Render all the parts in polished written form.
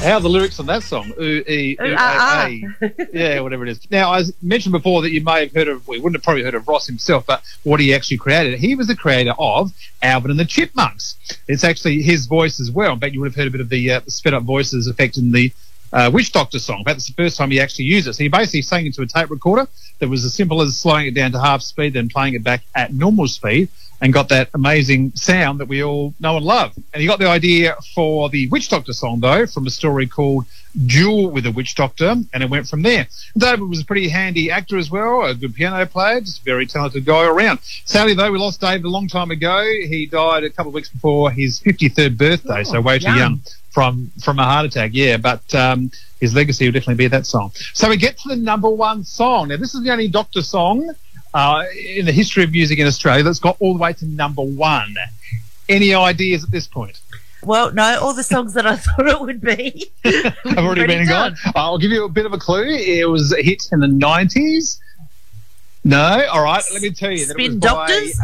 How are the lyrics on that song? Ooh, ee, ooh, yeah, whatever it is. Now, I mentioned before that you may have heard of, we wouldn't have probably heard of Ross himself, but what he actually created. He was the creator of Alvin and the Chipmunks. It's actually his voice as well. In fact, you would have heard a bit of the sped-up voices effect in the Witch Doctor song. In fact, it's the first time he actually used it. So he basically sang into a tape recorder that was as simple as slowing it down to half speed, then playing it back at normal speed, and got that amazing sound that we all know and love. And he got the idea for the Witch Doctor song, though, from a story called Duel with a Witch Doctor, and it went from there. David was a pretty handy actor as well, a good piano player, just a very talented guy around. Sadly, though, we lost David a long time ago. He died a couple of weeks before his 53rd birthday, so way too young from a heart attack, yeah, but his legacy will definitely be that song. So we get to the number one song. Now, this is the only Doctor song in the history of music in Australia that's got all the way to number one. Any ideas at this point? Well, no, all the songs that I thought it would be have already been gone. I'll give you a bit of a clue. It was a hit in the 90s. No, all right. Let me tell you that Spin it was Doctors?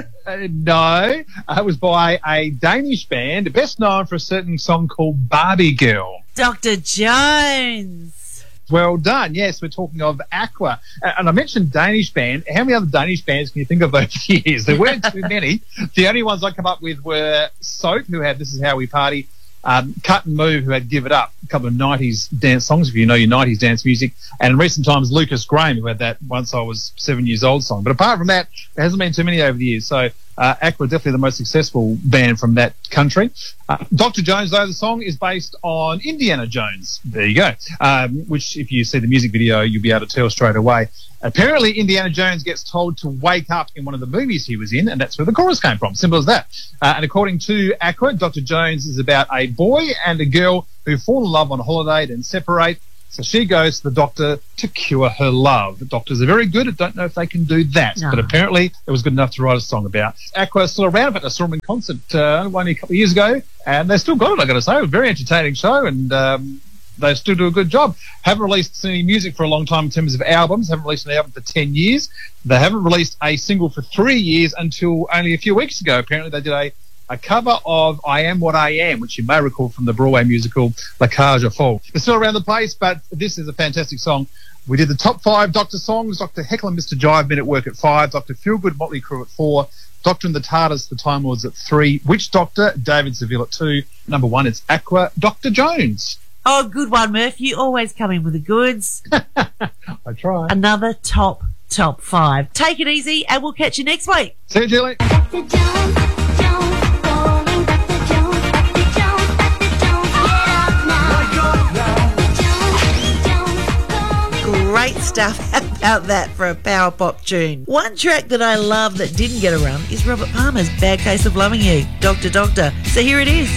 No, it was by a Danish band, best known for a certain song called Barbie Girl. Dr. Jones. Well done. Yes, we're talking of Aqua. And I mentioned Danish band. How many other Danish bands can you think of over the years? There weren't too many. The only ones I come up with were Soap, who had This Is How We Party, Cut and Move, who had Give It Up, a couple of 90s dance songs, if you know your 90s dance music, and in recent times, Lucas Graham, who had that Once I Was 7 Years Old song. But apart from that, there hasn't been too many over the years. So Aqua definitely the most successful band from that country. Dr. Jones, though, the song is based on Indiana Jones. There you go. Which, if you see the music video, you'll be able to tell straight away. Apparently, Indiana Jones gets told to wake up in one of the movies he was in, and that's where the chorus came from. Simple as that. And according to Aqua, Dr. Jones is about a boy and a girl who fall in love on holiday, then separate. So she goes to the doctor to cure her love. The doctors are very good. I don't know if they can do that, but apparently it was good enough to write a song about. Aqua's still around, but I saw them in concert only a couple of years ago, and they still got it, I got to say. It was a very entertaining show, and they still do a good job. Haven't released any music for a long time in terms of albums. Haven't released an album for 10 years. They haven't released a single for 3 years until only a few weeks ago. Apparently they did a cover of I Am What I Am, which you may recall from the Broadway musical La Cage aux Folles. They're still around the place, but this is a fantastic song. We did the top 5 Doctor songs. Dr. Heckle and Mr. Jive been at work at 5. Dr. Feelgood, Motley Crue at 4. Doctor and the TARDIS, the Time Lords at 3. Witch Doctor, David Seville at 2. Number 1, it's Aqua, Dr. Jones. Oh, good one, Murph. You always come in with the goods. I try. Another top 5. Take it easy, and we'll catch you next week. See you, Julie. Dr. Jones, calling Dr. Jones, Dr. Jones, Dr. Jones, get up now. Great stuff about that for a power pop tune. One track that I love that didn't get a run is Robert Palmer's Bad Case of Loving You, Doctor Doctor. So here it is.